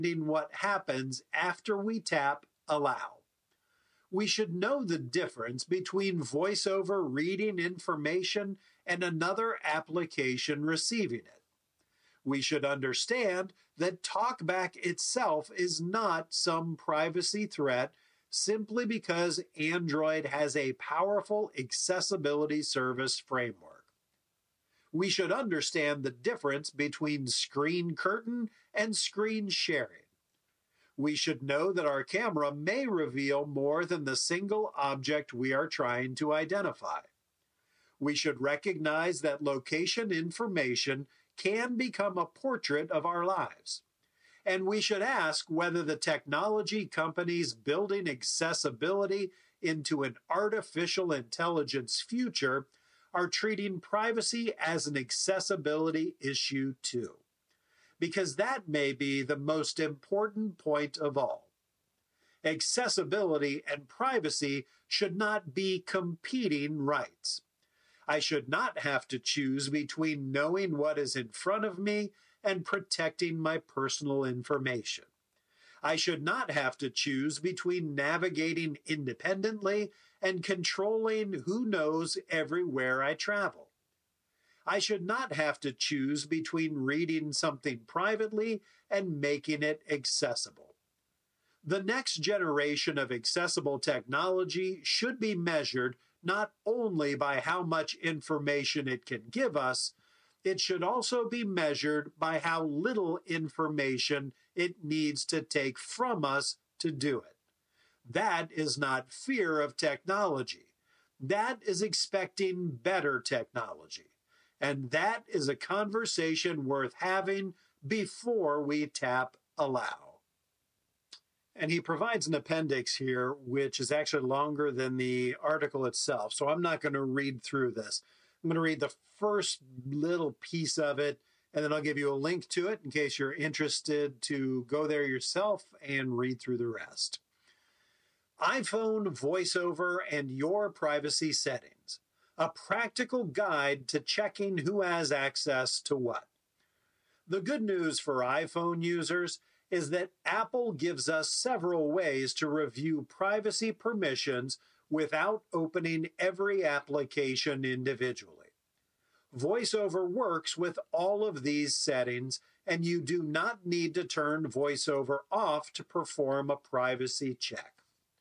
what happens after we tap allow. We should know the difference between VoiceOver reading information and another application receiving it. We should understand that TalkBack itself is not some privacy threat simply because Android has a powerful accessibility service framework. We should understand the difference between screen curtain and screen sharing. We should know that our camera may reveal more than the single object we are trying to identify. We should recognize that location information can become a portrait of our lives. And we should ask whether the technology companies building accessibility into an artificial intelligence future are treating privacy as an accessibility issue too. Because that may be the most important point of all. Accessibility and privacy should not be competing rights. I should not have to choose between knowing what is in front of me and protecting my personal information. I should not have to choose between navigating independently and controlling who knows everywhere I travel. I should not have to choose between reading something privately and making it accessible. The next generation of accessible technology should be measured not only by how much information it can give us, it should also be measured by how little information it needs to take from us to do it. That is not fear of technology. That is expecting better technology. And that is a conversation worth having before we tap allow. And he provides an appendix here, which is actually longer than the article itself. So I'm not going to read through this. I'm going to read the first little piece of it, and then I'll give you a link to it in case you're interested to go there yourself and read through the rest. iPhone VoiceOver and your privacy settings. A practical guide to checking who has access to what. The good news for iPhone users is that Apple gives us several ways to review privacy permissions without opening every application individually. VoiceOver works with all of these settings, and you do not need to turn VoiceOver off to perform a privacy check.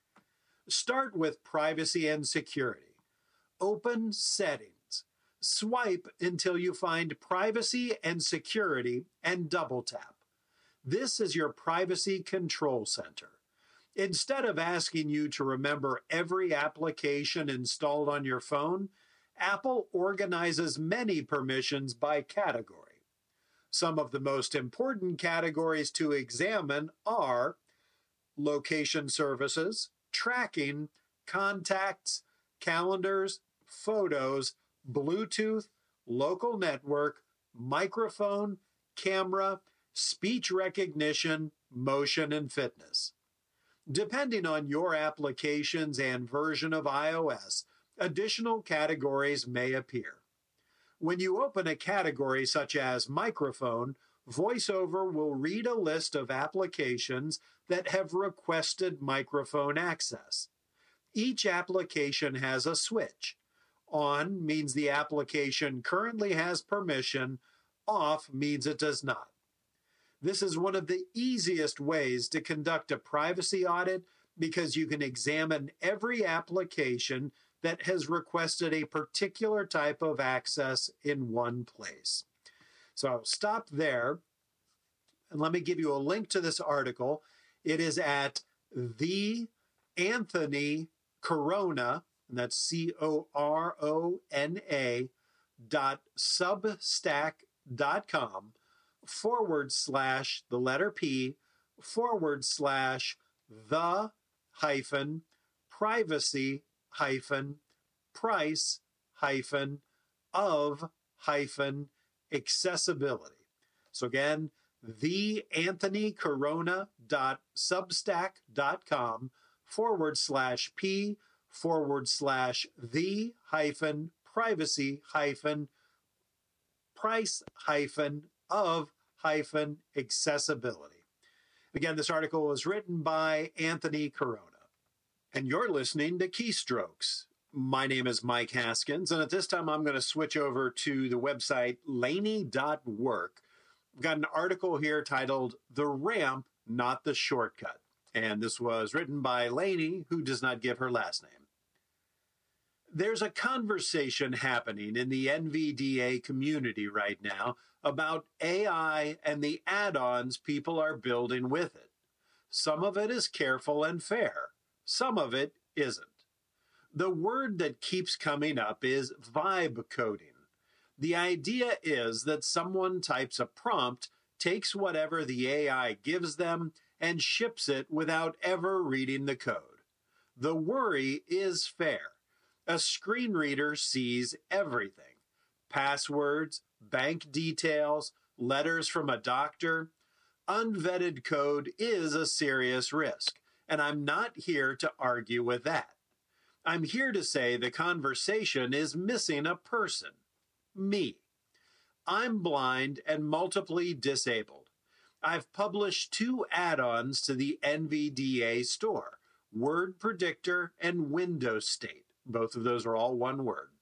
Start with privacy and security. Open Settings. Swipe until you find Privacy and Security and double tap. This is your privacy control center. Instead of asking you to remember every application installed on your phone, Apple organizes many permissions by category. Some of the most important categories to examine are location services, tracking, contacts, calendars, photos, Bluetooth, local network, microphone, camera, speech recognition, motion, and fitness. Depending on your applications and version of iOS, additional categories may appear. When you open a category such as microphone, VoiceOver will read a list of applications that have requested microphone access. Each application has a switch. On means the application currently has permission, off means it does not. This is one of the easiest ways to conduct a privacy audit because you can examine every application that has requested a particular type of access in one place. So I'll stop there, and let me give you a link to this article. It is at the Anthony Corona, and that's corona.substack.com / the letter P / the hyphen privacy hyphen price hyphen of hyphen accessibility. So again, the anthonycorona.substack.com / P / the hyphen privacy hyphen price hyphen of hyphen accessibility. Again, this article was written by Anthony Corona. And you're listening to Keystrokes. My name is Mike Haskins, and at this time I'm going to switch over to the website laney.work. I've got an article here titled The Ramp, Not the Shortcut. And this was written by Laney, who does not give her last name. There's a conversation happening in the NVDA community right now about AI and the add-ons people are building with it. Some of it is careful and fair. Some of it isn't. The word that keeps coming up is vibe coding. The idea is that someone types a prompt, takes whatever the AI gives them, and ships it without ever reading the code. The worry is fair. A screen reader sees everything. Passwords, bank details, letters from a doctor. Unvetted code is a serious risk, and I'm not here to argue with that. I'm here to say the conversation is missing a person. Me. I'm blind and multiply disabled. I've published 2 add-ons to the NVDA store, Word Predictor and Windows State. Both of those are all one word.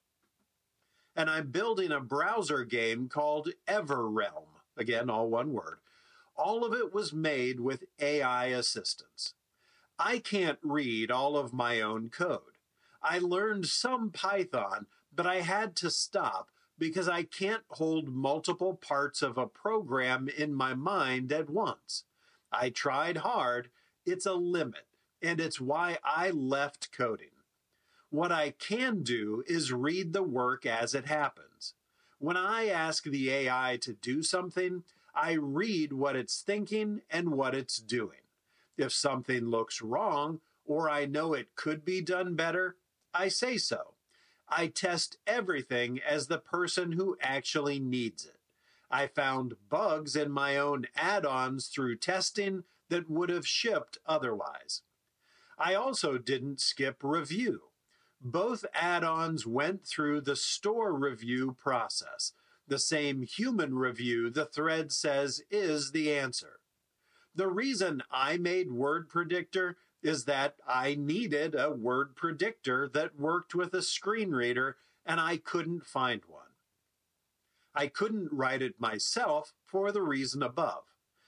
And I'm building a browser game called EverRealm. Again, all one word. All of it was made with AI assistance. I can't read all of my own code. I learned some Python, but I had to stop because I can't hold multiple parts of a program in my mind at once. I tried hard. It's a limit, and it's why I left coding. What I can do is read the work as it happens. When I ask the AI to do something, I read what it's thinking and what it's doing. If something looks wrong, or I know it could be done better, I say so. I test everything as the person who actually needs it. I found bugs in my own add-ons through testing that would have shipped otherwise. I also didn't skip review. Both add-ons went through the store review process, the same human review the thread says is the answer. The reason I made Word Predictor is that I needed a word predictor that worked with a screen reader, and I couldn't find one. I couldn't write it myself for the reason above.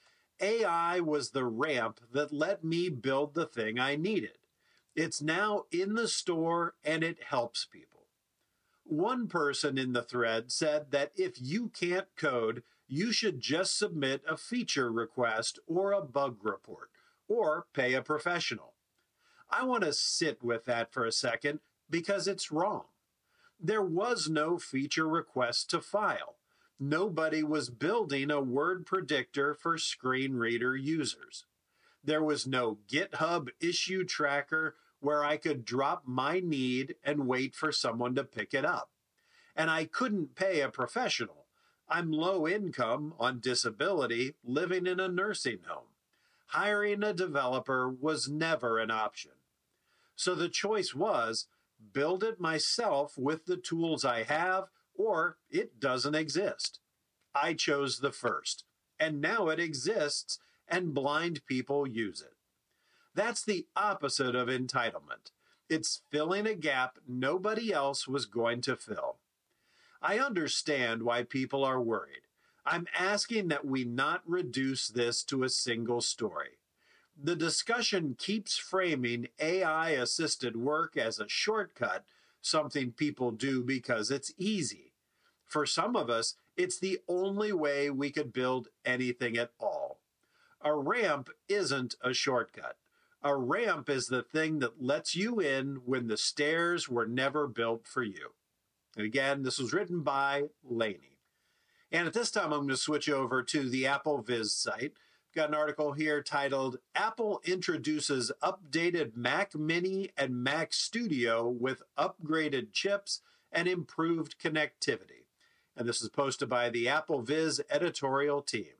AI was the ramp that let me build the thing I needed. It's now in the store and it helps people. One person in the thread said that if you can't code, you should just submit a feature request or a bug report, or pay a professional. I want to sit with that for a second because it's wrong. There was no feature request to file. Nobody was building a word predictor for screen reader users. There was no GitHub issue tracker where I could drop my need and wait for someone to pick it up. And I couldn't pay a professional. I'm low income, on disability, living in a nursing home. Hiring a developer was never an option. So the choice was build it myself with the tools I have, or it doesn't exist. I chose the first, and now it exists, and blind people use it. That's the opposite of entitlement. It's filling a gap nobody else was going to fill. I understand why people are worried. I'm asking that we not reduce this to a single story. The discussion keeps framing AI-assisted work as a shortcut, something people do because it's easy. For some of us, it's the only way we could build anything at all. A ramp isn't a shortcut. A ramp is the thing that lets you in when the stairs were never built for you. And again, this was written by Laney. And at this time, I'm going to switch over to the Apple Viz site. Got an article here titled, Apple Introduces Updated Mac Mini and Mac Studio with Upgraded Chips and Improved Connectivity. And this is posted by the Apple Viz editorial team.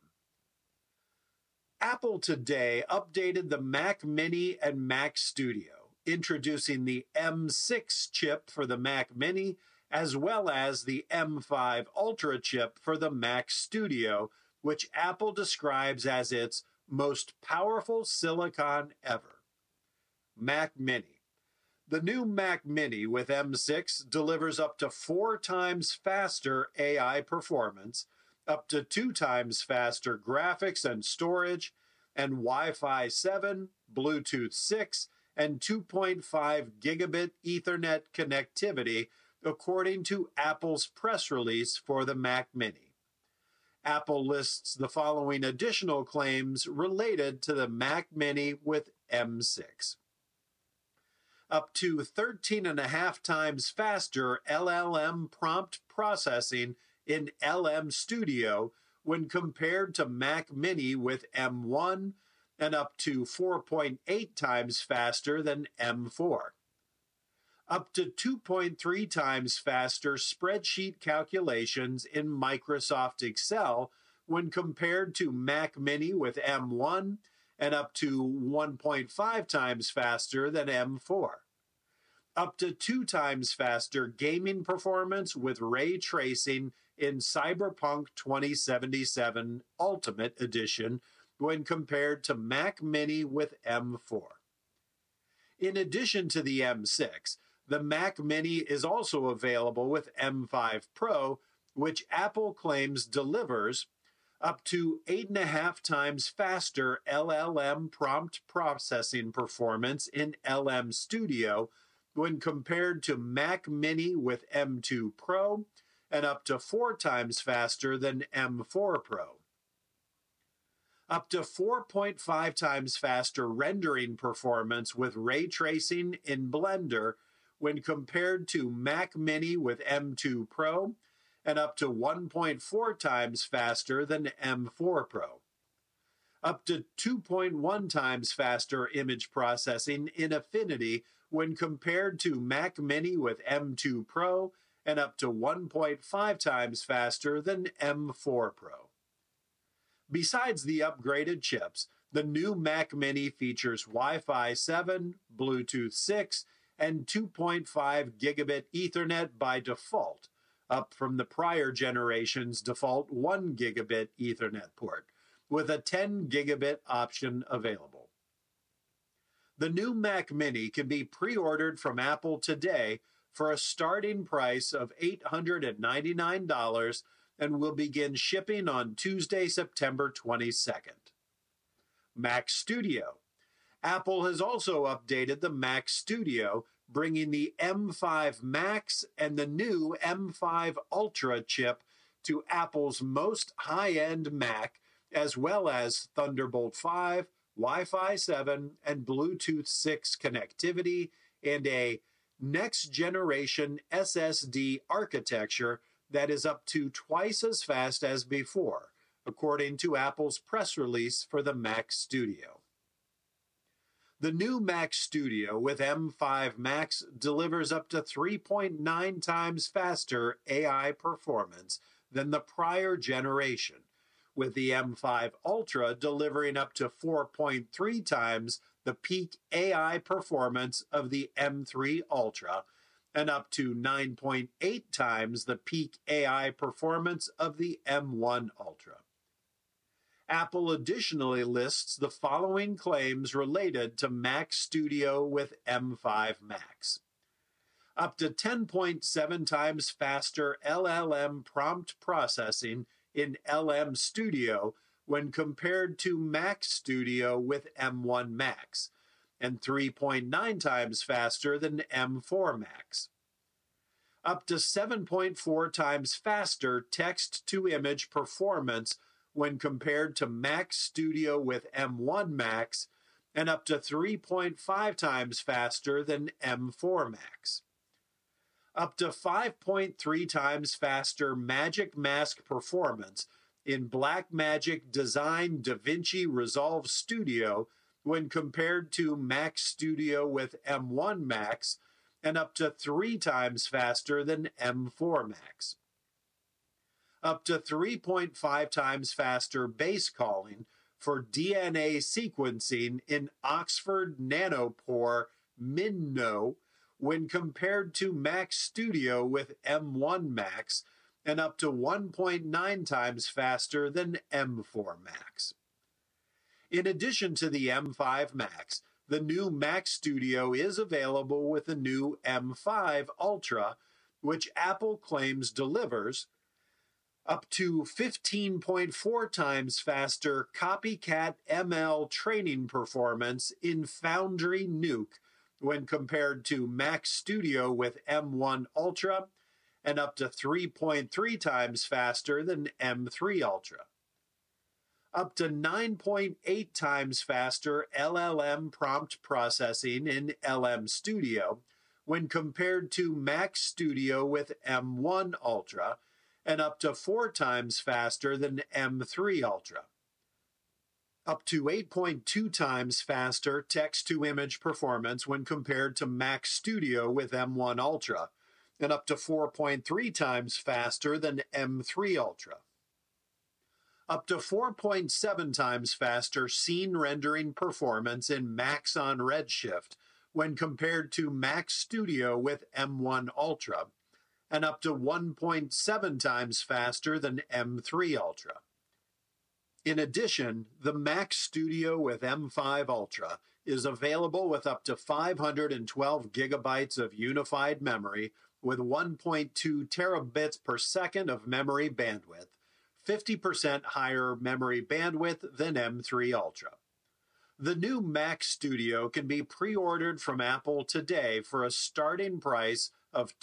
Apple today updated the Mac Mini and Mac Studio, introducing the M6 chip for the Mac Mini as well as the M5 Ultra chip for the Mac Studio, which Apple describes as its most powerful silicon ever. Mac Mini. The new Mac Mini with M6 delivers up to 4 times faster AI performance, up to 2 times faster graphics and storage, and Wi-Fi 7, Bluetooth 6, and 2.5 gigabit Ethernet connectivity, according to Apple's press release for the Mac Mini. Apple lists the following additional claims related to the Mac Mini with M6. Up to 13.5 times faster LLM prompt processing in LM Studio when compared to Mac Mini with M1, and up to 4.8 times faster than M4. Up to 2.3 times faster spreadsheet calculations in Microsoft Excel when compared to Mac Mini with M1, and up to 1.5 times faster than M4. Up to 2 times faster gaming performance with ray tracing in Cyberpunk 2077 Ultimate Edition when compared to Mac Mini with M4. In addition to the M6, the Mac Mini is also available with M5 Pro, which Apple claims delivers up to 8.5 times faster LLM prompt processing performance in LM Studio when compared to Mac Mini with M2 Pro, and up to 4 times faster than M4 Pro. Up to 4.5 times faster rendering performance with ray tracing in Blender when compared to Mac Mini with M2 Pro, and up to 1.4 times faster than M4 Pro. Up to 2.1 times faster image processing in Affinity when compared to Mac Mini with M2 Pro, and up to 1.5 times faster than M4 Pro. Besides the upgraded chips, the new Mac Mini features Wi-Fi 7, Bluetooth 6, and 2.5 gigabit Ethernet by default, up from the prior generation's default 1 gigabit Ethernet port, with a 10 gigabit option available. The new Mac Mini can be pre-ordered from Apple today for a starting price of $899 and will begin shipping on Tuesday, September 22nd. Mac Studio. Apple has also updated the Mac Studio, bringing the M5 Max and the new M5 Ultra chip to Apple's most high-end Mac, as well as Thunderbolt 5, Wi-Fi 7, and Bluetooth 6 connectivity, and a next-generation SSD architecture that is up to twice as fast as before, according to Apple's press release for the Mac Studio. The new Mac Studio with M5 Max delivers up to 3.9 times faster AI performance than the prior generation, with the M5 Ultra delivering up to 4.3 times the peak AI performance of the M3 Ultra, and up to 9.8 times the peak AI performance of the M1 Ultra. Apple additionally lists the following claims related to Mac Studio with M5 Max. Up to 10.7 times faster LLM prompt processing in LM Studio when compared to Mac Studio with M1 Max, and 3.9 times faster than M4 Max. Up to 7.4 times faster text-to-image performance when compared to Mac Studio with M1 Max, and up to 3.5 times faster than M4 Max. Up to 5.3 times faster Magic Mask performance in Blackmagic Design DaVinci Resolve Studio when compared to Mac Studio with M1 Max, and up to 3 times faster than M4 Max. Up to 3.5 times faster base calling for DNA sequencing in Oxford Nanopore MinKnow when compared to Mac Studio with M1 Max, and up to 1.9 times faster than M4 Max. In addition to the M5 Max, the new Mac Studio is available with the new M5 Ultra, which Apple claims delivers up to 15.4 times faster copycat ML training performance in Foundry Nuke when compared to Mac Studio with M1 Ultra, and up to 3.3 times faster than M3 Ultra. Up to 9.8 times faster LLM prompt processing in LM Studio when compared to Mac Studio with M1 Ultra, and up to 4 times faster than M3 Ultra. Up to 8.2 times faster text-to-image performance when compared to Mac Studio with M1 Ultra, and up to 4.3 times faster than M3 Ultra. Up to 4.7 times faster scene rendering performance in Max on Redshift when compared to Mac Studio with M1 Ultra, and up to 1.7 times faster than M3 Ultra. In addition, the Mac Studio with M5 Ultra is available with up to 512 gigabytes of unified memory with 1.2 terabits per second of memory bandwidth, 50% higher memory bandwidth than M3 Ultra. The new Mac Studio can be pre-ordered from Apple today for a starting price of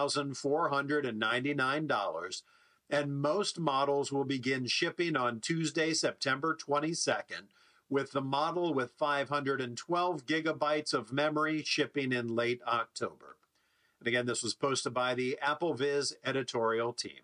$2,499, and most models will begin shipping on Tuesday, September 22nd, with the model with 512 gigabytes of memory shipping in late October. And again, this was posted by the AppleViz editorial team.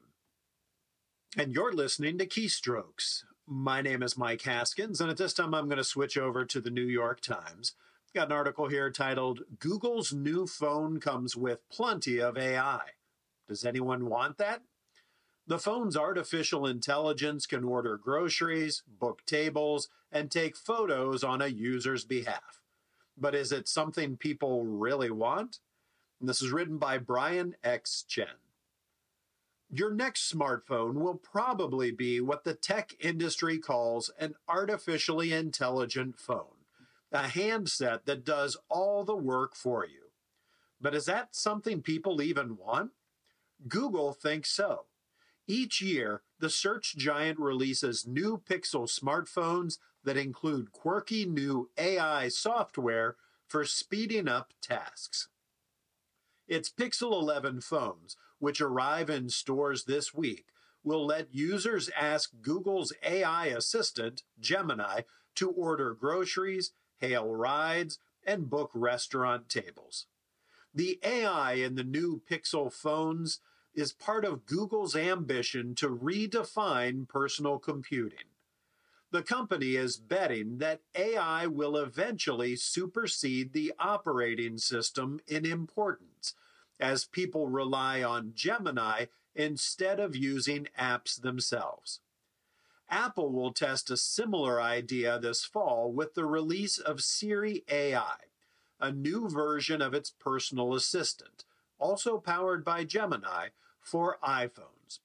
And you're listening to Keystrokes. My name is Mike Haskins, and at this time I'm going to switch over to the New York Times. Got an article here titled, Google's new phone comes with plenty of AI. Does anyone want that? The phone's artificial intelligence can order groceries, book tables, and take photos on a user's behalf. But is it something people really want? And this is written by Brian X. Chen. Your next smartphone will probably be what the tech industry calls an artificially intelligent phone, a handset that does all the work for you. But is that something people even want? Google thinks so. Each year, the search giant releases new Pixel smartphones that include quirky new AI software for speeding up tasks. Its Pixel 11 phones, which arrive in stores this week, will let users ask Google's AI assistant, Gemini, to order groceries, hail rides, and book restaurant tables. The AI in the new Pixel phones is part of Google's ambition to redefine personal computing. The company is betting that AI will eventually supersede the operating system in importance, as people rely on Gemini instead of using apps themselves. Apple will test a similar idea this fall with the release of Siri AI, a new version of its personal assistant, also powered by Gemini, for iPhones.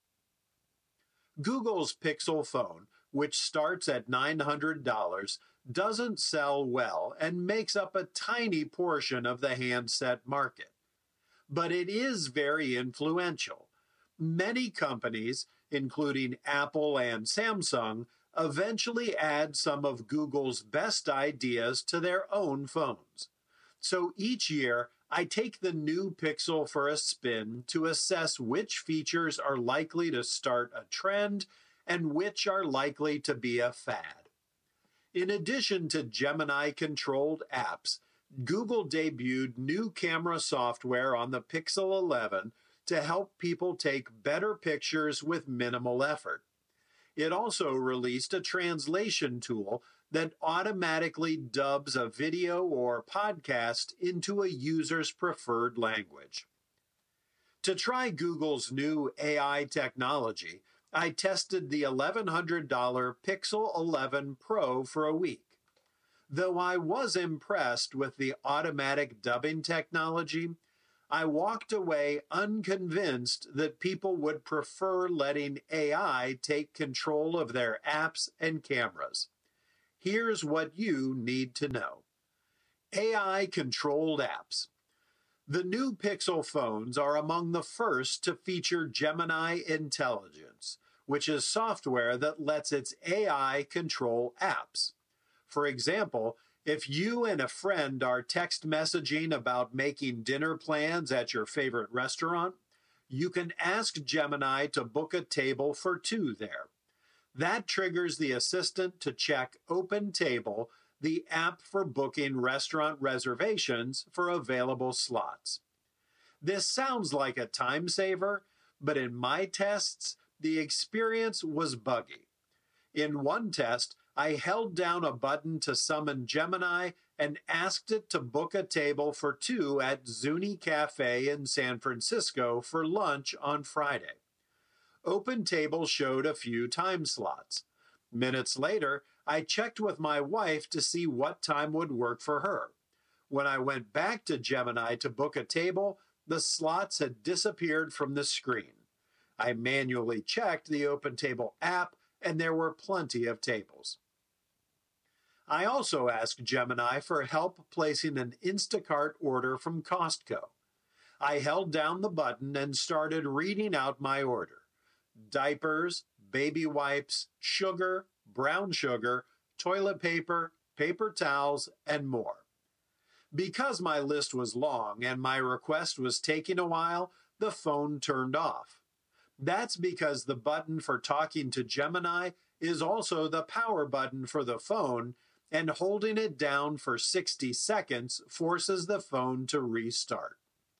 Google's Pixel phone, which starts at $900, doesn't sell well and makes up a tiny portion of the handset market. But it is very influential. Many companies, including Apple and Samsung, eventually add some of Google's best ideas to their own phones. So each year, I take the new Pixel for a spin to assess which features are likely to start a trend and which are likely to be a fad. In addition to Gemini-controlled apps, Google debuted new camera software on the Pixel 11 to help people take better pictures with minimal effort. It also released a translation tool that automatically dubs a video or podcast into a user's preferred language. To try Google's new AI technology, I tested the $1,100 Pixel 11 Pro for a week. Though I was impressed with the automatic dubbing technology, I walked away unconvinced that people would prefer letting AI take control of their apps and cameras. Here's what you need to know. AI-controlled apps. The new Pixel phones are among the first to feature Gemini Intelligence, which is software that lets its AI control apps. For example, if you and a friend are text messaging about making dinner plans at your favorite restaurant, you can ask Gemini to book a table for two there. That triggers the assistant to check OpenTable, the app for booking restaurant reservations for available slots. This sounds like a time saver, but in my tests, the experience was buggy. In one test, I held down a button to summon Gemini and asked it to book a table for two at Zuni Cafe in San Francisco for lunch on Friday. OpenTable showed a few time slots. Minutes later, I checked with my wife to see what time would work for her. When I went back to Gemini to book a table, the slots had disappeared from the screen. I manually checked the OpenTable app, and there were plenty of tables. I also asked Gemini for help placing an Instacart order from Costco. I held down the button and started reading out my order: diapers, baby wipes, sugar, brown sugar, toilet paper, paper towels, and more. Because my list was long and my request was taking a while, the phone turned off. That's because the button for talking to Gemini is also the power button for the phone, and holding it down for 60 seconds forces the phone to restart.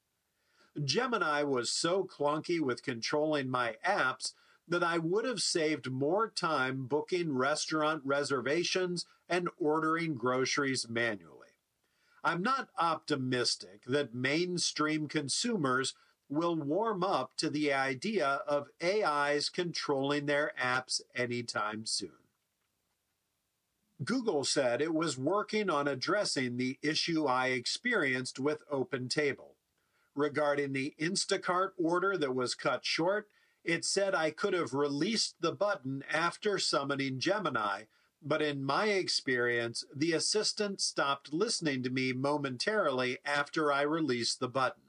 Gemini was so clunky with controlling my apps that I would have saved more time booking restaurant reservations and ordering groceries manually. I'm not optimistic that mainstream consumers will warm up to the idea of AIs controlling their apps anytime soon. Google said it was working on addressing the issue I experienced with OpenTable. Regarding the Instacart order that was cut short, it said I could have released the button after summoning Gemini, but in my experience, the assistant stopped listening to me momentarily after I released the button.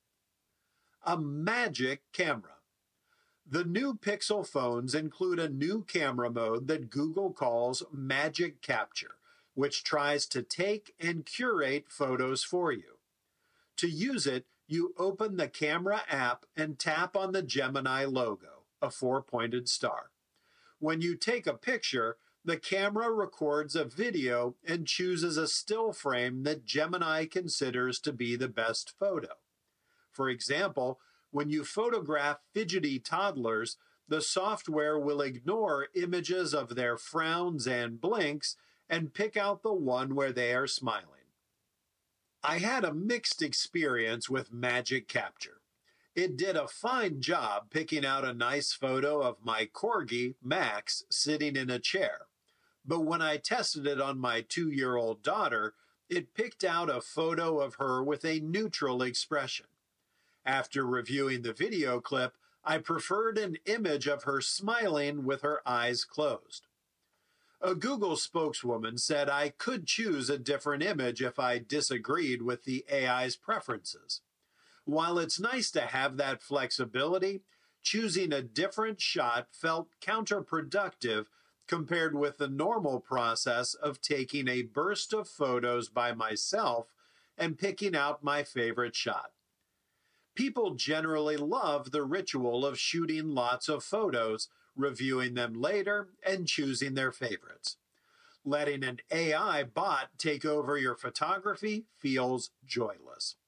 A magic camera. The new Pixel phones include a new camera mode that Google calls Magic Capture, which tries to take and curate photos for you. To use it, you open the camera app and tap on the Gemini logo, a four-pointed star. When you take a picture, the camera records a video and chooses a still frame that Gemini considers to be the best photo. For example, when you photograph fidgety toddlers, the software will ignore images of their frowns and blinks and pick out the one where they are smiling. I had a mixed experience with Magic Capture. It did a fine job picking out a nice photo of my corgi, Max, sitting in a chair. But when I tested it on my 2-year-old daughter, it picked out a photo of her with a neutral expression. After reviewing the video clip, I preferred an image of her smiling with her eyes closed. A Google spokeswoman said I could choose a different image if I disagreed with the AI's preferences. While it's nice to have that flexibility, choosing a different shot felt counterproductive compared with the normal process of taking a burst of photos by myself and picking out my favorite shot. People generally love the ritual of shooting lots of photos, reviewing them later, and choosing their favorites. Letting an AI bot take over your photography feels joyless.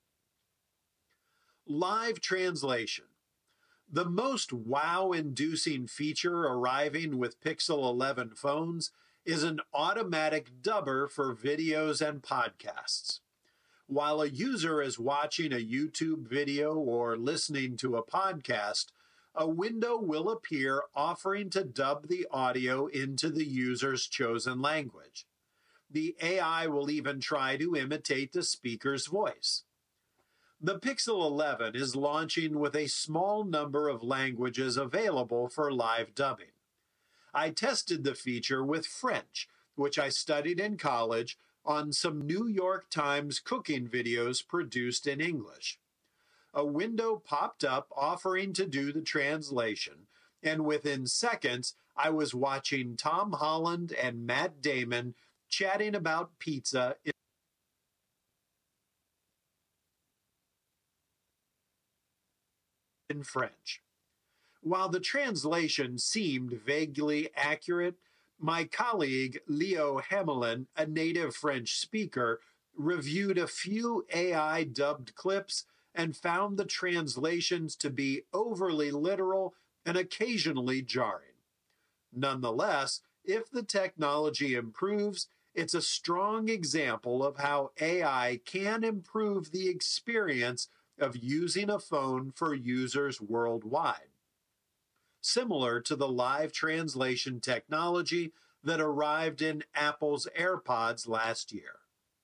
Live translation. The most wow-inducing feature arriving with Pixel 11 phones is an automatic dubber for videos and podcasts. While a user is watching a YouTube video or listening to a podcast, a window will appear offering to dub the audio into the user's chosen language. The AI will even try to imitate the speaker's voice. The Pixel 11 is launching with a small number of languages available for live dubbing. I tested the feature with French, which I studied in college, on some New York Times cooking videos produced in English. A window popped up offering to do the translation, and within seconds, I was watching Tom Holland and Matt Damon chatting about pizza in French. While the translation seemed vaguely accurate, my colleague Leo Hamelin, a native French speaker, reviewed a few AI dubbed clips and found the translations to be overly literal and occasionally jarring. Nonetheless, if the technology improves, it's a strong example of how AI can improve the experience of using a phone for users worldwide, similar to the live translation technology that arrived in Apple's AirPods last year.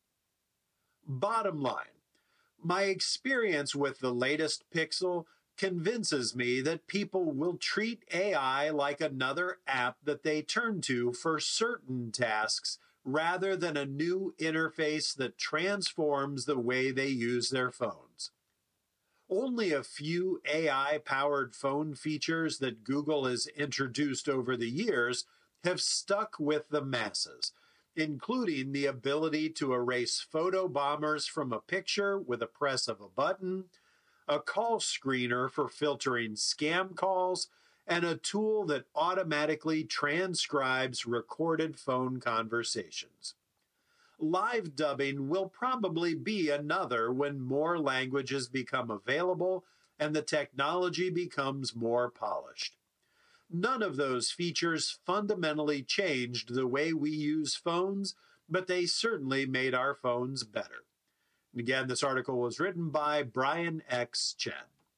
Bottom line, my experience with the latest Pixel convinces me that people will treat AI like another app that they turn to for certain tasks rather than a new interface that transforms the way they use their phones. Only a few AI-powered phone features that Google has introduced over the years have stuck with the masses, including the ability to erase photo bombers from a picture with a press of a button, a call screener for filtering scam calls, and a tool that automatically transcribes recorded phone conversations. Live dubbing will probably be another when more languages become available and the technology becomes more polished. None of those features fundamentally changed the way we use phones, but they certainly made our phones better. And again, this article was written by Brian X. Chen.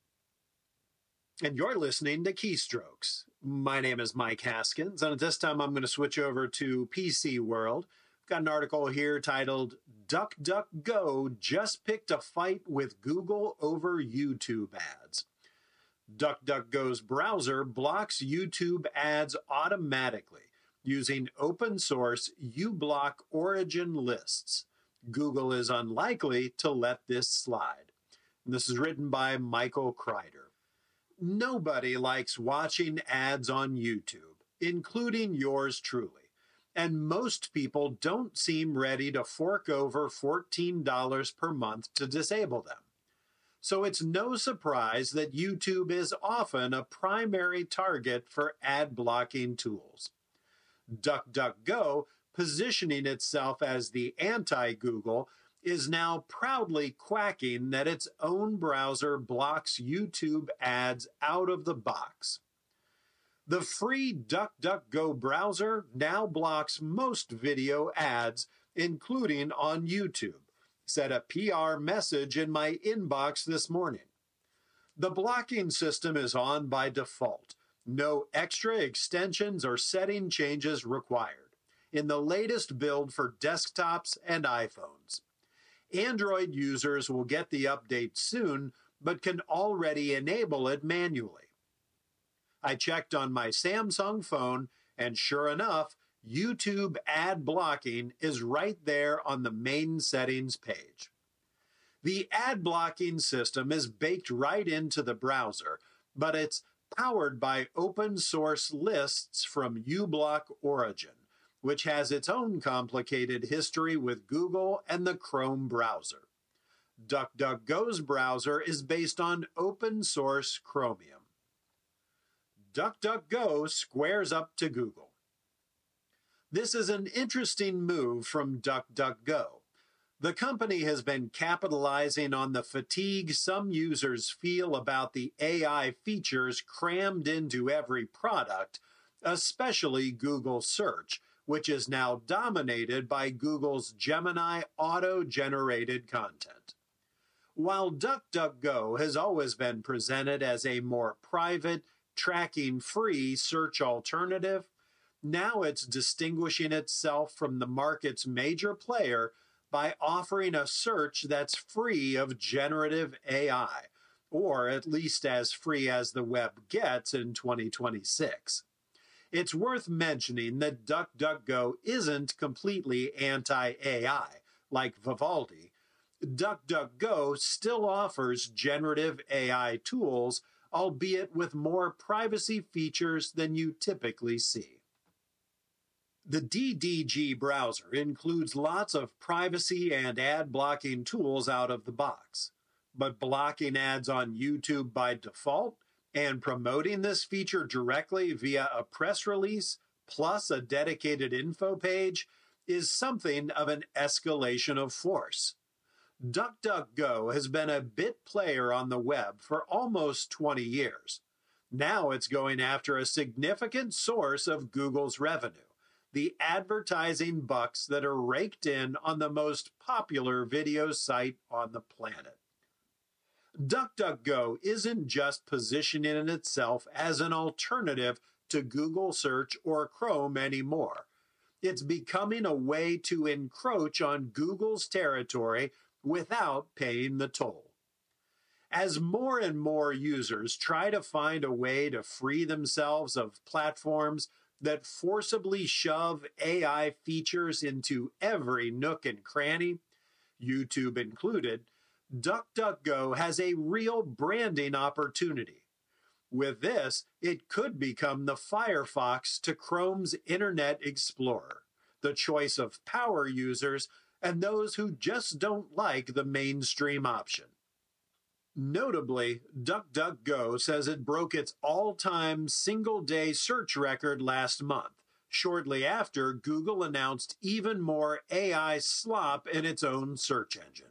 And you're listening to Keystrokes. My name is Mike Haskins, and at this time I'm going to switch over to PC World. I've got an article here titled, DuckDuckGo just picked a fight with Google over YouTube ads. DuckDuckGo's browser blocks YouTube ads automatically using open source uBlock origin lists. Google is unlikely to let this slide. And this is written by Michael Kreider. Nobody likes watching ads on YouTube, including yours truly. And most people don't seem ready to fork over $14 per month to disable them. So it's no surprise that YouTube is often a primary target for ad blocking tools. DuckDuckGo, positioning itself as the anti-Google, is now proudly quacking that its own browser blocks YouTube ads out of the box. The free DuckDuckGo browser now blocks most video ads, including on YouTube, said a PR message in my inbox this morning. The blocking system is on by default. No extra extensions or setting changes required in the latest build for desktops and iPhones. Android users will get the update soon, but can already enable it manually. I checked on my Samsung phone, and sure enough, YouTube ad blocking is right there on the main settings page. The ad blocking system is baked right into the browser, but it's powered by open source lists from uBlock Origin, which has its own complicated history with Google and the Chrome browser. DuckDuckGo's browser is based on open source Chromium. DuckDuckGo squares up to Google. This is an interesting move from DuckDuckGo. The company has been capitalizing on the fatigue some users feel about the AI features crammed into every product, especially Google Search, which is now dominated by Google's Gemini auto-generated content. While DuckDuckGo has always been presented as a more private, tracking-free search alternative, now it's distinguishing itself from the market's major player by offering a search that's free of generative AI, or at least as free as the web gets in 2026. It's worth mentioning that DuckDuckGo isn't completely anti-AI like Vivaldi. DuckDuckGo still offers generative AI tools, albeit with more privacy features than you typically see. The DDG browser includes lots of privacy and ad blocking tools out of the box, but blocking ads on YouTube by default and promoting this feature directly via a press release plus a dedicated info page is something of an escalation of force. DuckDuckGo has been a bit player on the web for almost 20 years. Now it's going after a significant source of Google's revenue, the advertising bucks that are raked in on the most popular video site on the planet. DuckDuckGo isn't just positioning itself as an alternative to Google Search or Chrome anymore. It's becoming a way to encroach on Google's territory without paying the toll. As more and more users try to find a way to free themselves of platforms that forcibly shove AI features into every nook and cranny, YouTube included, DuckDuckGo has a real branding opportunity. With this, it could become the Firefox to Chrome's Internet Explorer, the choice of power users and those who just don't like the mainstream option. Notably, DuckDuckGo says it broke its all-time single-day search record last month, shortly after Google announced even more AI slop in its own search engine.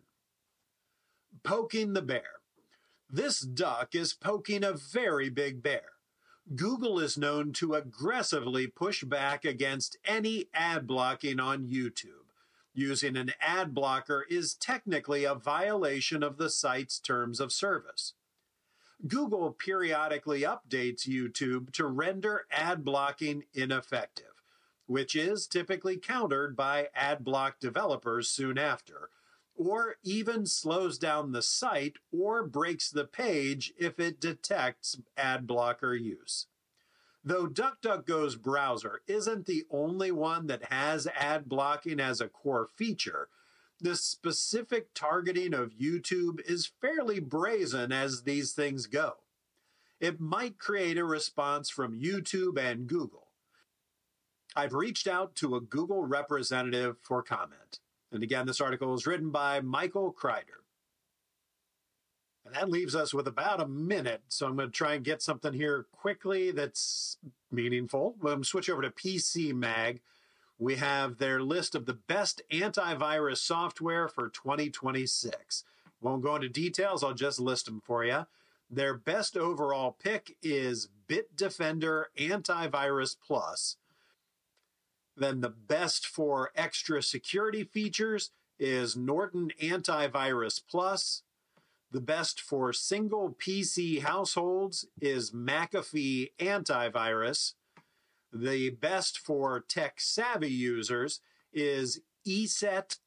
Poking the bear. This duck is poking a very big bear. Google is known to aggressively push back against any ad blocking on YouTube. Using an ad blocker is technically a violation of the site's terms of service. Google periodically updates YouTube to render ad blocking ineffective, which is typically countered by ad block developers soon after, or even slows down the site or breaks the page if it detects ad blocker use. Though DuckDuckGo's browser isn't the only one that has ad blocking as a core feature, the specific targeting of YouTube is fairly brazen as these things go. It might create a response from YouTube and Google. I've reached out to a Google representative for comment. And again, this article is written by Michael Kreider. And that leaves us with about a minute, so I'm going to try and get something here quickly that's meaningful. We'll switch over to PC Mag. We have their list of the best antivirus software for 2026. Won't go into details, I'll just list them for you. Their best overall pick is Bitdefender Antivirus Plus. Then the best for extra security features is Norton Antivirus Plus. The best for single PC households is McAfee Antivirus. The best for tech-savvy users is ESET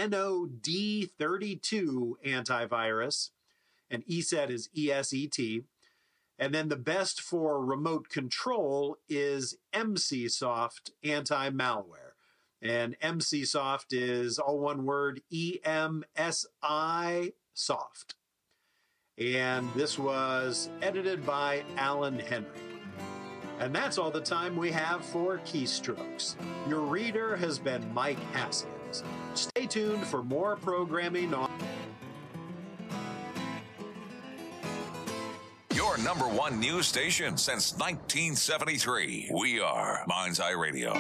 NOD32 Antivirus, and ESET is ESET. And then the best for remote control is MCSoft Anti-Malware. And MCSoft is all one word, EMSI Soft. And this was edited by Alan Henry. And that's all the time we have for Keystrokes. Your reader has been Mike Haskins. Stay tuned for more programming on your number one news station since 1973. We are Mind's Eye Radio.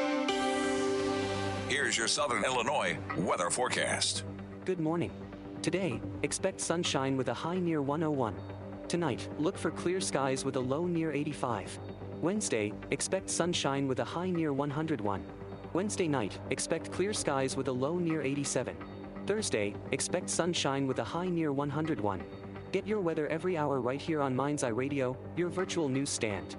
Here's your Southern Illinois weather forecast. Good morning. Today, expect sunshine with a high near 101. Tonight, look for clear skies with a low near 85. Wednesday, expect sunshine with a high near 101. Wednesday night, expect clear skies with a low near 87. Thursday, expect sunshine with a high near 101. Get your weather every hour right here on Mind's Eye Radio, your virtual news stand.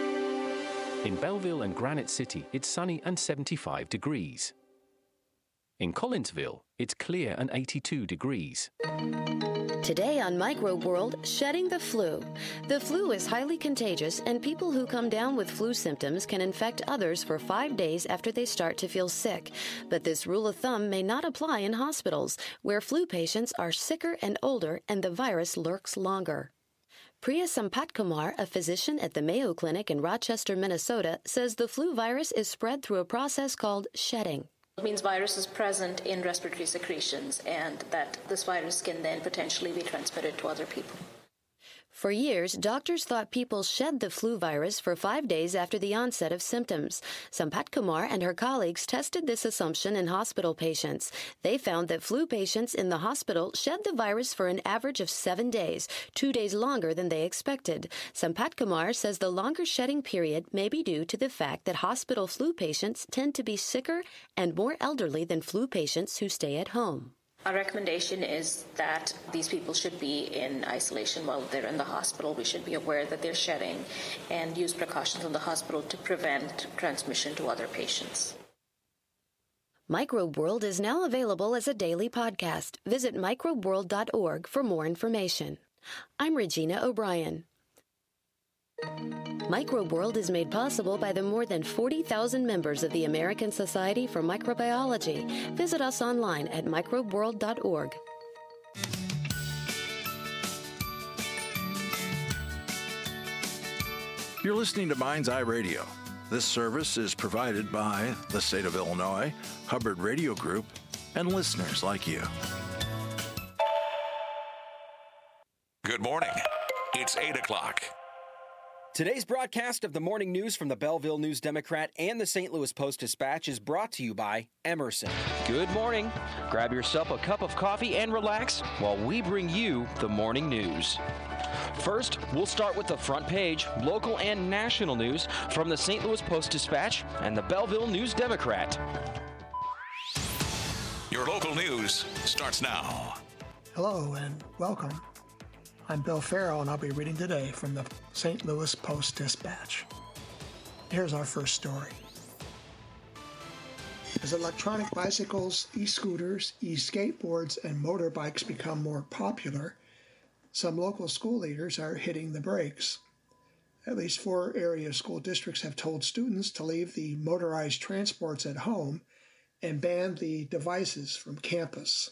In Belleville and Granite City, it's sunny and 75 degrees. In Collinsville, it's clear and 82 degrees. Today on Microbe World, shedding the flu. The flu is highly contagious, and people who come down with flu symptoms can infect others for 5 days after they start to feel sick. But this rule of thumb may not apply in hospitals, where flu patients are sicker and older and the virus lurks longer. Priya Sampatkumar, a physician at the Mayo Clinic in Rochester, Minnesota, says the flu virus is spread through a process called shedding. It means virus is present in respiratory secretions and that this virus can then potentially be transmitted to other people. For years, doctors thought people shed the flu virus for 5 days after the onset of symptoms. Sampatkumar and her colleagues tested this assumption in hospital patients. They found that flu patients in the hospital shed the virus for an average of 7 days, 2 days longer than they expected. Sampatkumar says the longer shedding period may be due to the fact that hospital flu patients tend to be sicker and more elderly than flu patients who stay at home. Our recommendation is that these people should be in isolation while they're in the hospital. We should be aware that they're shedding and use precautions in the hospital to prevent transmission to other patients. Microbe World is now available as a daily podcast. Visit microbeworld.org for more information. I'm Regina O'Brien. Microbe World is made possible by the more than 40,000 members of the American Society for Microbiology. Visit us online at microbeworld.org. You're listening to Mind's Eye Radio. This service is provided by the State of Illinois, Hubbard Radio Group, and listeners like you. Good morning. It's 8 o'clock. Today's broadcast of the morning news from the Belleville News Democrat and the St. Louis Post-Dispatch is brought to you by Emerson. Good morning. Grab yourself a cup of coffee and relax while we bring you the morning news. First, we'll start with the front page, local and national news from the St. Louis Post-Dispatch and the Belleville News Democrat. Your local news starts now. Hello and welcome. I'm Bill Farrell, and I'll be reading today from the St. Louis Post-Dispatch. Here's our first story. As electronic bicycles, e-scooters, e-skateboards, and motorbikes become more popular, some local school leaders are hitting the brakes. At least 4 area school districts have told students to leave the motorized transports at home and ban the devices from campus.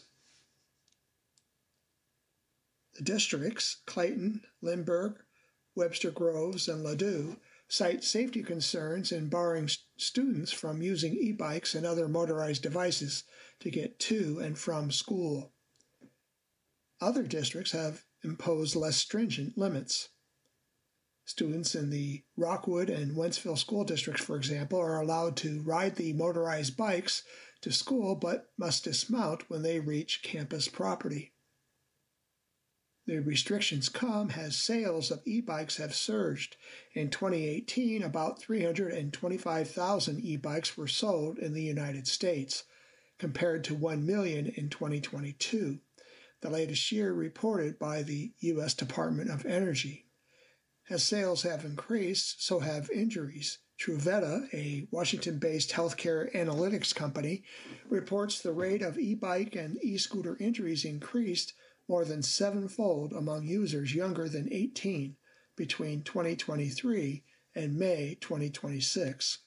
The districts, Clayton, Lindbergh, Webster Groves, and Ladue, cite safety concerns in barring students from using e-bikes and other motorized devices to get to and from school. Other districts have imposed less stringent limits. Students in the Rockwood and Wentzville school districts, for example, are allowed to ride the motorized bikes to school but must dismount when they reach campus property. The restrictions come as sales of e-bikes have surged. In 2018, about 325,000 e-bikes were sold in the United States, compared to 1 million in 2022, the latest year reported by the U.S. Department of Energy. As sales have increased, so have injuries. Truveta, a Washington-based healthcare analytics company, reports the rate of e-bike and e-scooter injuries increased more than 7-fold among users younger than 18 between 2023 and May 2026.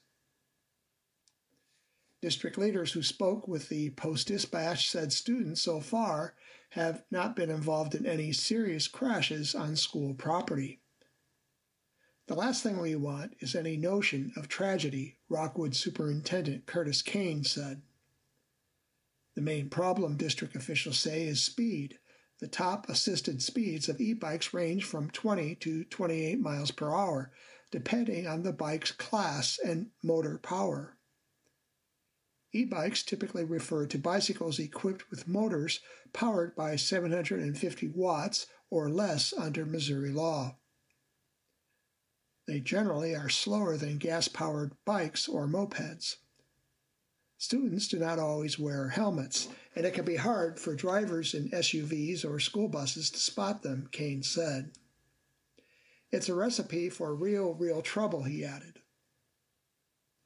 District leaders who spoke with the Post-Dispatch said students so far have not been involved in any serious crashes on school property. The last thing we want is any notion of tragedy, Rockwood Superintendent Curtis Kane said. The main problem, district officials say, is speed. The top assisted speeds of e-bikes range from 20 to 28 miles per hour, depending on the bike's class and motor power. E-bikes typically refer to bicycles equipped with motors powered by 750 watts or less under Missouri law. They generally are slower than gas-powered bikes or mopeds. Students do not always wear helmets, and it can be hard for drivers in SUVs or school buses to spot them, Kane said. It's a recipe for real trouble, he added.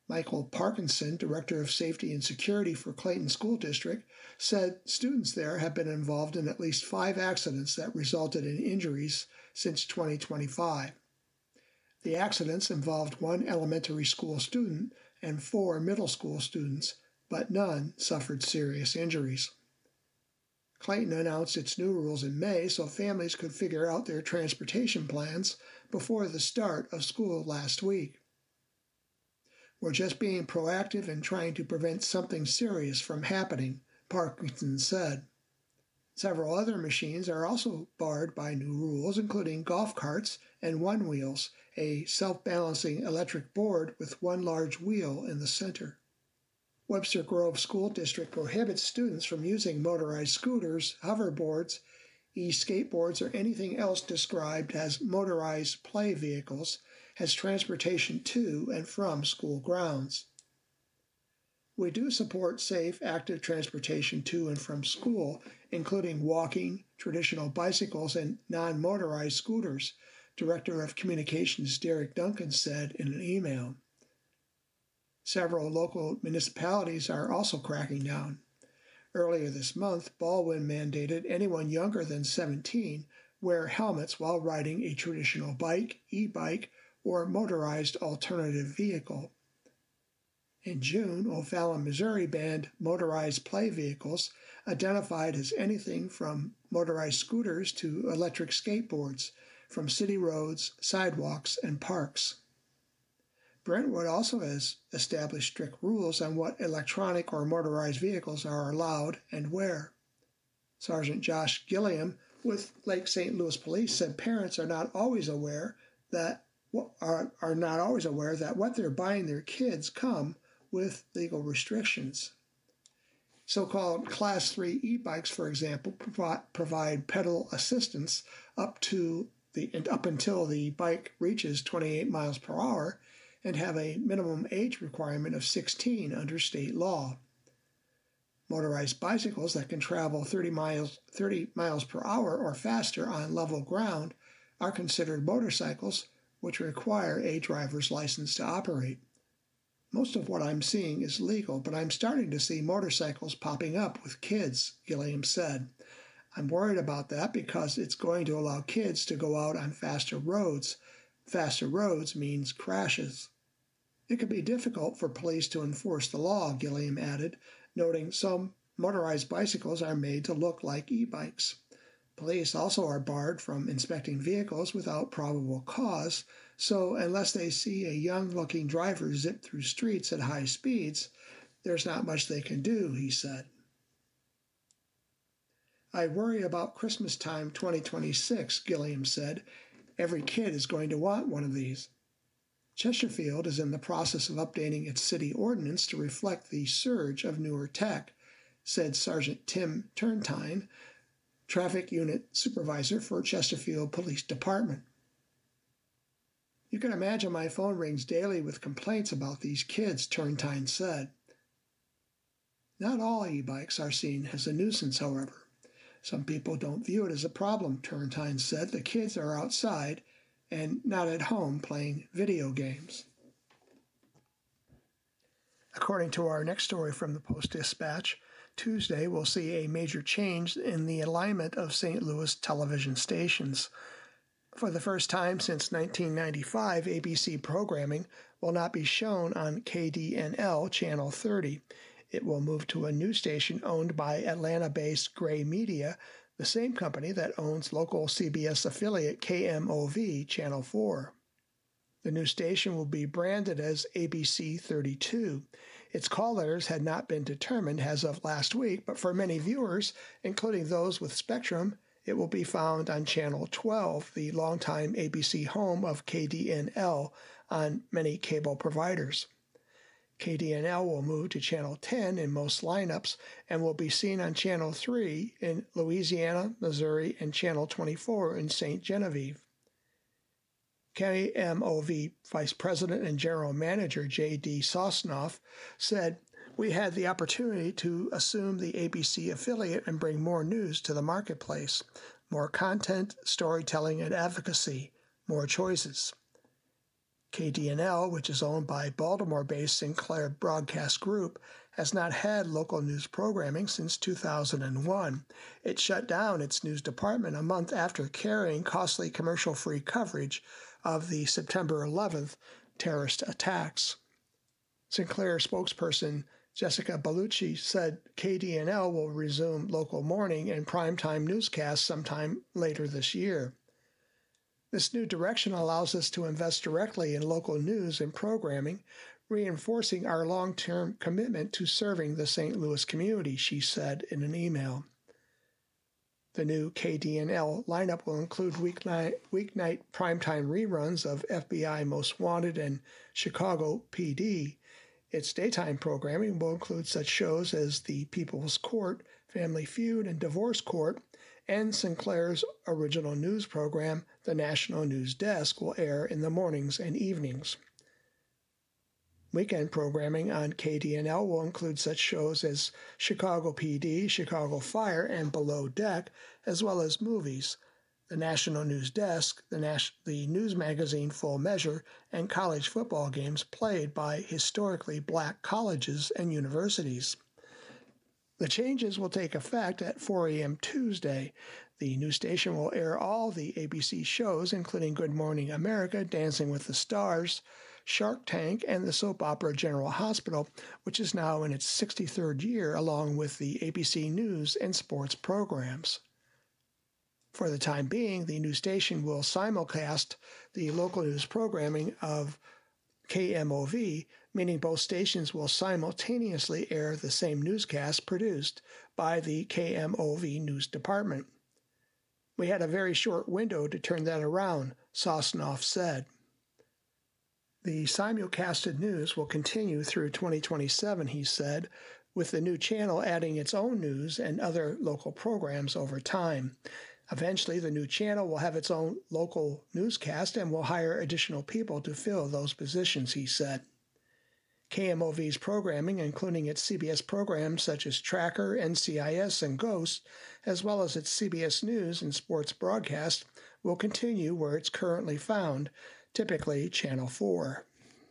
Michael Parkinson, Director of Safety and Security for Clayton School District, said students there have been involved in at least 5 accidents that resulted in injuries since 2025. The accidents involved 1 elementary school student and 4 middle school students, but none suffered serious injuries. Clayton announced its new rules in May so families could figure out their transportation plans before the start of school last week. "We're just being proactive and trying to prevent something serious from happening," Parkinson said. Several other machines are also barred by new rules, including golf carts and one-wheels, a self-balancing electric board with 1 large wheel in the center. Webster Grove School District prohibits students from using motorized scooters, hoverboards, e-skateboards, or anything else described as motorized play vehicles as transportation to and from school grounds. "We do support safe, active transportation to and from school, including walking, traditional bicycles, and non-motorized scooters," Director of Communications Derek Duncan said in an email. Several local municipalities are also cracking down. Earlier this month, Baldwin mandated anyone younger than 17 wear helmets while riding a traditional bike, e-bike, or motorized alternative vehicle. In June, O'Fallon, Missouri banned motorized play vehicles identified as anything from motorized scooters to electric skateboards from city roads, sidewalks, and parks. Brentwood also has established strict rules on what electronic or motorized vehicles are allowed and where. Sergeant Josh Gilliam with Lake St. Louis Police said parents are not always aware that what they're buying their kids come with legal restrictions. So-called Class 3 e-bikes, for example, provide pedal assistance up until the bike reaches 28 miles per hour and have a minimum age requirement of 16 under state law. Motorized bicycles that can travel 30 miles per hour or faster on level ground are considered motorcycles, which require a driver's license to operate. "Most of what I'm seeing is legal, but I'm starting to see motorcycles popping up with kids," Gilliam said. "I'm worried about that because it's going to allow kids to go out on faster roads. Faster roads means crashes." It could be difficult for police to enforce the law, Gilliam added, noting some motorized bicycles are made to look like e-bikes. Police also are barred from inspecting vehicles without probable cause, so unless they see a young-looking driver zip through streets at high speeds, there's not much they can do, he said. "I worry about Christmas time 2026, Gilliam said. "Every kid is going to want one of these." Chesterfield is in the process of updating its city ordinance to reflect the surge of newer tech, said Sergeant Tim Turntine, Traffic Unit Supervisor for Chesterfield Police Department. "You can imagine my phone rings daily with complaints about these kids," Turntine said. Not all e-bikes are seen as a nuisance, however. Some people don't view it as a problem, Turntine said. The kids are outside and not at home playing video games. According to our next story from the Post-Dispatch, Tuesday will see a major change in the alignment of St. Louis television stations. For the first time since 1995, ABC programming will not be shown on KDNL Channel 30. It will move to a new station owned by Atlanta-based Gray Media, the same company that owns local CBS affiliate KMOV Channel 4. The new station will be branded as ABC 32. Its call letters had not been determined as of last week, but for many viewers, including those with Spectrum, it will be found on Channel 12, the longtime ABC home of KDNL on many cable providers. KDNL will move to Channel 10 in most lineups and will be seen on Channel 3 in Louisiana, Missouri, and Channel 24 in St. Genevieve. KMOV Vice President and General Manager J.D. Sosnoff said, "We had the opportunity to assume the ABC affiliate and bring more news to the marketplace, more content, storytelling, and advocacy, more choices." KDNL, which is owned by Baltimore-based Sinclair Broadcast Group, has not had local news programming since 2001. It shut down its news department a month after carrying costly commercial-free coverage of the September 11th terrorist attacks. Sinclair spokesperson Jessica Bellucci said KDNL will resume local morning and primetime newscasts sometime later this year. This new direction allows us to invest directly in local news and programming, reinforcing our long-term commitment to serving the St. Louis community, she said in an email. The new KDNL lineup will include weeknight primetime reruns of FBI Most Wanted and Chicago PD. Its daytime programming will include such shows as The People's Court, Family Feud, and Divorce Court, and Sinclair's original news program, The National News Desk, will air in the mornings and evenings. Weekend programming on KDNL will include such shows as Chicago PD, Chicago Fire, and Below Deck, as well as movies, The National News Desk, the news magazine Full Measure, and college football games played by historically black colleges and universities. The changes will take effect at 4 a.m. Tuesday. The new station will air all the ABC shows, including Good Morning America, Dancing with the Stars, Shark Tank, and the soap opera General Hospital, which is now in its 63rd year, along with the ABC News and sports programs. For the time being, the new station will simulcast the local news programming of KMOV, meaning both stations will simultaneously air the same newscast produced by the KMOV news department. We had a very short window to turn that around, Sosnoff said. The simulcasted news will continue through 2027, he said, with the new channel adding its own news and other local programs over time. Eventually, the new channel will have its own local newscast and will hire additional people to fill those positions, he said. KMOV's programming, including its CBS programs such as Tracker, NCIS, and Ghost, as well as its CBS News and sports broadcast, will continue where it's currently found, typically Channel 4.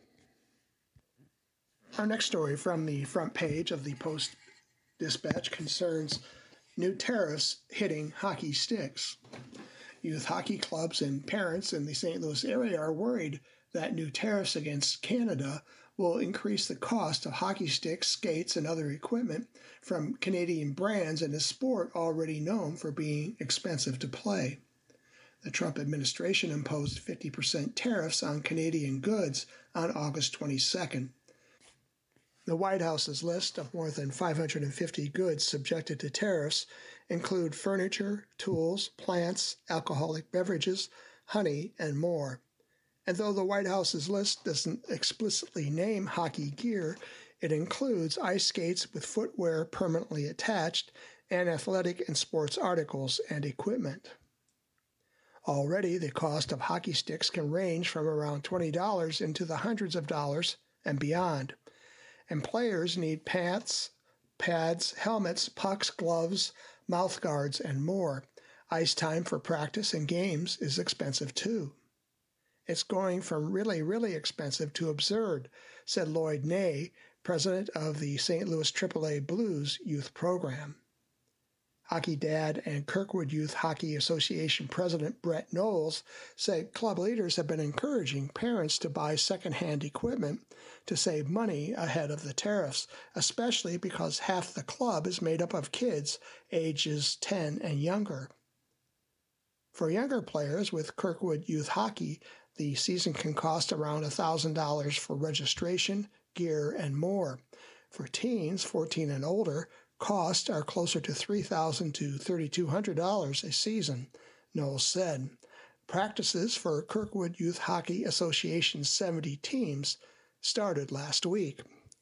Our next story from the front page of the Post-Dispatch concerns new tariffs hitting hockey sticks. Youth hockey clubs and parents in the St. Louis area are worried that new tariffs against Canada will increase the cost of hockey sticks, skates, and other equipment from Canadian brands in a sport already known for being expensive to play. The Trump administration imposed 50% tariffs on Canadian goods on August 22nd. The White House's list of more than 550 goods subjected to tariffs include furniture, tools, plants, alcoholic beverages, honey, and more. And though the White House's list doesn't explicitly name hockey gear, it includes ice skates with footwear permanently attached and athletic and sports articles and equipment. Already, the cost of hockey sticks can range from around $20 into the hundreds of dollars and beyond. And players need pants, pads, helmets, pucks, gloves, mouth guards, and more. Ice time for practice and games is expensive too. It's going from really, really expensive to absurd, said Lloyd Ney, president of the St. Louis AAA Blues youth program. Hockey Dad and Kirkwood Youth Hockey Association President Brett Knowles said club leaders have been encouraging parents to buy secondhand equipment to save money ahead of the tariffs, especially because half the club is made up of kids ages 10 and younger. For younger players with Kirkwood Youth Hockey, the season can cost around $1,000 for registration, gear, and more. For teens 14 and older, costs are closer to $3,000 to $3,200 a season, Knowles said. Practices for Kirkwood Youth Hockey Association's 70 teams started last week.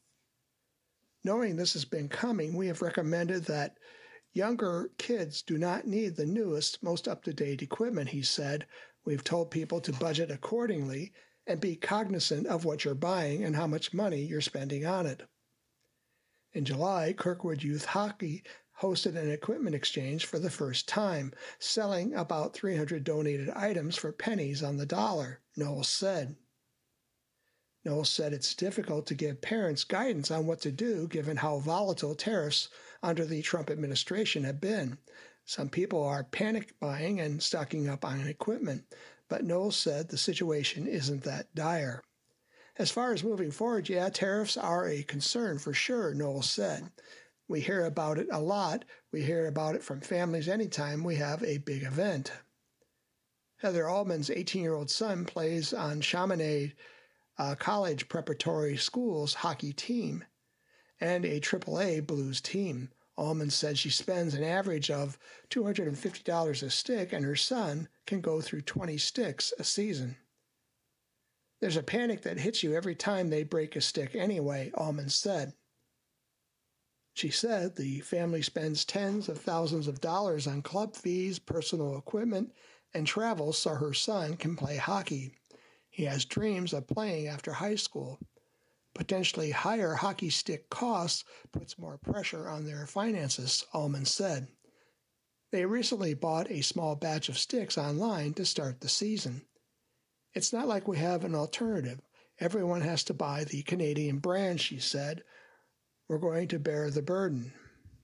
Knowing this has been coming, we have recommended that younger kids do not need the newest, most up-to-date equipment, he said. We've told people to budget accordingly and be cognizant of what you're buying and how much money you're spending on it. In July, Kirkwood Youth Hockey hosted an equipment exchange for the first time, selling about 300 donated items for pennies on the dollar, Knowles said. Knowles said it's difficult to give parents guidance on what to do given how volatile tariffs under the Trump administration have been. Some people are panic buying and stocking up on equipment, but Knowles said the situation isn't that dire. As far as moving forward, yeah, tariffs are a concern for sure, Knowles said. We hear about it a lot. We hear about it from families anytime we have a big event. Heather Altman's 18-year-old son plays on Chamonix College Preparatory School's hockey team and a AAA Blues team. Allman said she spends an average of $250 a stick, and her son can go through 20 sticks a season. There's a panic that hits you every time they break a stick anyway, Allman said. She said the family spends tens of thousands of dollars on club fees, personal equipment, and travel so her son can play hockey. He has dreams of playing after high school. Potentially higher hockey stick costs puts more pressure on their finances, Allman said. They recently bought a small batch of sticks online to start the season. It's not like we have an alternative. Everyone has to buy the Canadian brand, she said. We're going to bear the burden.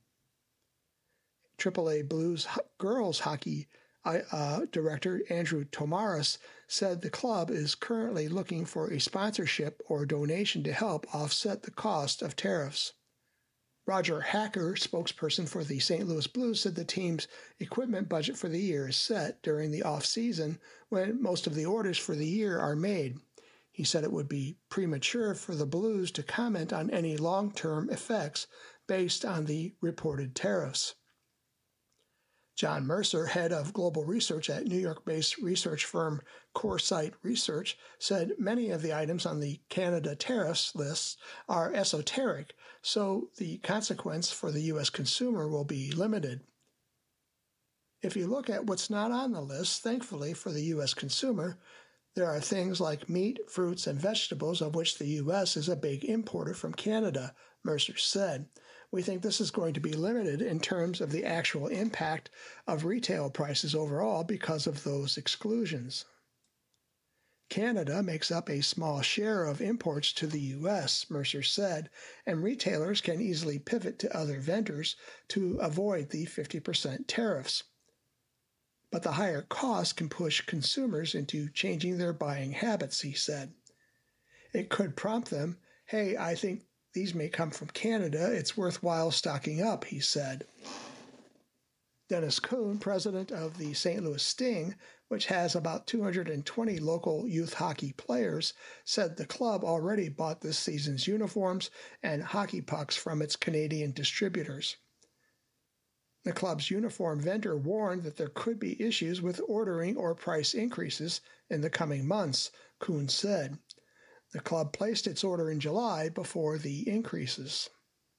AAA Blues girls hockey director Andrew Tomaris said the club is currently looking for a sponsorship or donation to help offset the cost of tariffs. Roger Hacker, spokesperson for the St. Louis Blues, said the team's equipment budget for the year is set during the off-season when most of the orders for the year are made. He said it would be premature for the Blues to comment on any long-term effects based on the reported tariffs. John Mercer, head of global research at New York-based research firm Coresight Research, said many of the items on the Canada tariffs list are esoteric, so the consequence for the U.S. consumer will be limited. If you look at what's not on the list, thankfully for the U.S. consumer, there are things like meat, fruits, and vegetables, of which the U.S. is a big importer from Canada, Mercer said. We think this is going to be limited in terms of the actual impact of retail prices overall because of those exclusions. Canada makes up a small share of imports to the U.S., Mercer said, and retailers can easily pivot to other vendors to avoid the 50% tariffs. But the higher cost can push consumers into changing their buying habits, he said. It could prompt them, hey, I think these may come from Canada. It's worthwhile stocking up, he said. Dennis Kuhn, president of the St. Louis Sting, which has about 220 local youth hockey players, said the club already bought this season's uniforms and hockey pucks from its Canadian distributors. The club's uniform vendor warned that there could be issues with ordering or price increases in the coming months, Kuhn said. The club placed its order in July before the increases.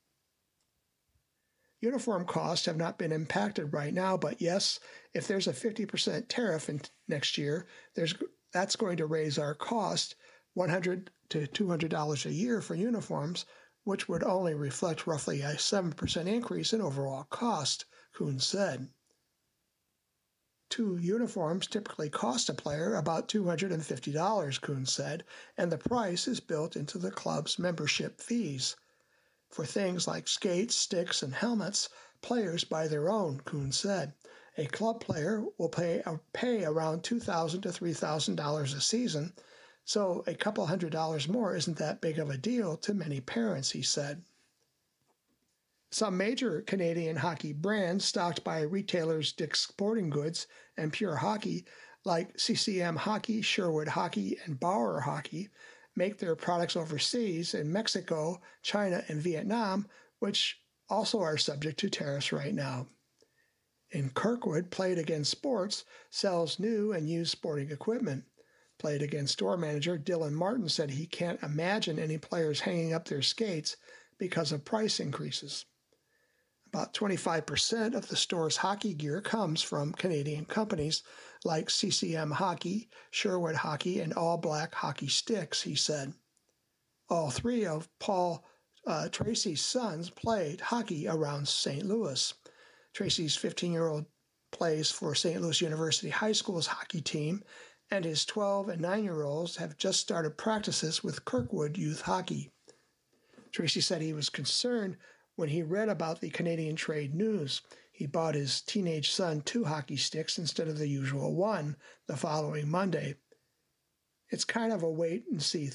Uniform costs have not been impacted right now, but yes, if there's a 50% tariff next year, that's going to raise our cost $100 to $200 a year for uniforms, which would only reflect roughly a 7% increase in overall cost, Kuhn said. 2 uniforms typically cost a player about $250, Kuhn said, and the price is built into the club's membership fees. For things like skates, sticks, and helmets, players buy their own, Kuhn said. A club player will pay around $2,000 to $3,000 a season, so a couple $100 more isn't that big of a deal to many parents, he said. Some major Canadian hockey brands stocked by retailers Dick's Sporting Goods and Pure Hockey, like CCM Hockey, Sherwood Hockey, and Bauer Hockey, make their products overseas in Mexico, China, and Vietnam, which also are subject to tariffs right now. In Kirkwood, Played Again Sports sells new and used sporting equipment. Played Again store manager Dylan Martin said he can't imagine any players hanging up their skates because of price increases. About 25% of the store's hockey gear comes from Canadian companies like CCM Hockey, Sherwood Hockey, and All Black Hockey Sticks, he said. All 3 of Paul Tracy's sons played hockey around St. Louis. Tracy's 15-year-old plays for St. Louis University High School's hockey team, and his 12 and 9-year-olds have just started practices with Kirkwood Youth Hockey. Tracy said he was concerned when he read about the Canadian trade news. He bought his teenage son 2 hockey sticks instead of the usual 1 the following Monday. It's kind of a wait-and-see